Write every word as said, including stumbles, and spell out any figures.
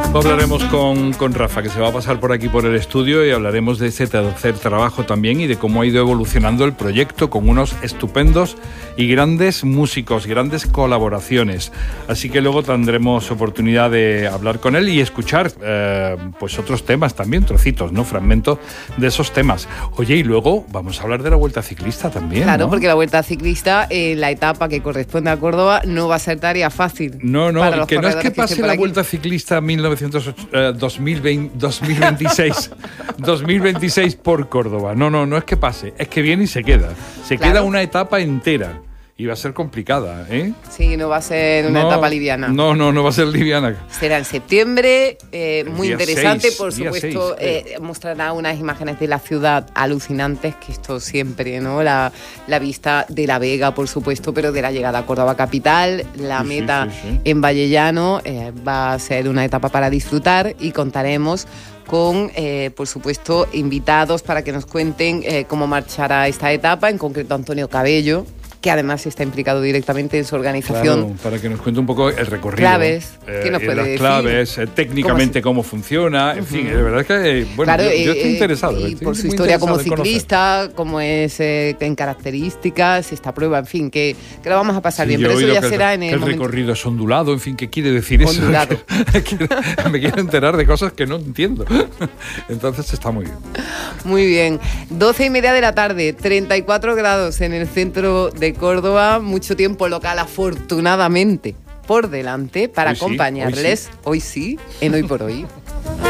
Hablaremos con, con Rafa, que se va a pasar por aquí por el estudio, y hablaremos de ese tercer trabajo también y de cómo ha ido evolucionando el proyecto con unos estupendos y grandes músicos, grandes colaboraciones. Así que luego tendremos oportunidad de hablar con él y escuchar eh, pues otros temas también, trocitos, ¿no? Fragmentos de esos temas. Oye, y luego vamos a hablar de la Vuelta Ciclista también, Claro, ¿no? porque la Vuelta Ciclista, eh, la etapa que corresponde a Córdoba, no va a ser tarea fácil. No, no, para los que no es que corredores pase estén por la aquí. Vuelta Ciclista mil novecientos, eh, dos mil veinte, dos mil veintiséis, dos mil veintiséis por Córdoba. No, no, no es que pase, es que viene y se queda. Se Claro. queda una etapa entera. Y va a ser complicada, ¿eh? Sí, no va a ser una no, etapa liviana. No, no, no va a ser liviana. Será en septiembre, eh, muy día interesante, seis, por día supuesto, seis, eh, mostrará unas imágenes de la ciudad alucinantes, que esto siempre, ¿no? La, la vista de La Vega, por supuesto, pero de la llegada a Córdoba capital, la Sí, sí, meta sí, sí. en Vallellano, eh, va a ser una etapa para disfrutar, y contaremos con, eh, por supuesto, invitados para que nos cuenten eh, cómo marchará esta etapa, en concreto Antonio Cabello, que además está implicado directamente en su organización. Claro, para que nos cuente un poco el recorrido. Claves, ¿qué nos eh, puede las decir? claves, eh, técnicamente ¿Cómo cómo, funciona, en fin, de verdad que, eh, bueno, Claro, yo, yo estoy eh, interesado. Y estoy por su muy historia como interesado en conocer. ciclista, cómo es eh, en características, esta prueba, en fin, que, que lo vamos a pasar Sí, bien. yo Pero he eso oído ya que el- será en que el, el momento. recorrido es ondulado, en fin, ¿qué quiere decir eso? Ondulado. Me quiero enterar de cosas que no entiendo. Entonces está muy bien. Muy bien. doce y media de la tarde, treinta y cuatro grados en el centro de Córdoba, mucho tiempo local, afortunadamente, por delante, para Hoy sí, acompañarles, hoy sí, en Hoy por Hoy.